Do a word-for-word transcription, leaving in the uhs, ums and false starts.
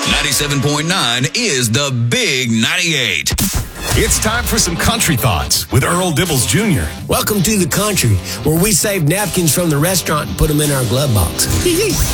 ninety-seven point nine is the Big ninety-eight. It's time for some country thoughts with Earl Dibbles Junior Welcome to the country, where we save napkins from the restaurant and put them in our glove box.